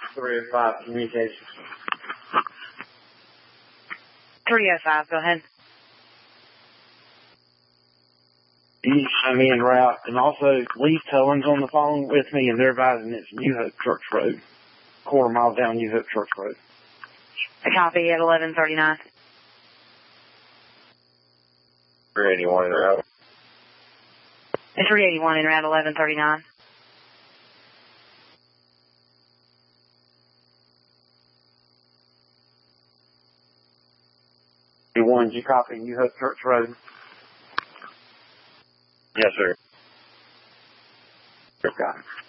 305 communications. 305, go ahead. You need to show me en route, and also Lee Cullen's on the phone with me, and they're advising it's New Hope Church Road, quarter mile down New Hope Church Road. A copy at 1139. 381 en route. 381 en route 1139. Did you copy New Hope Church Road? Yes, sir. Okay.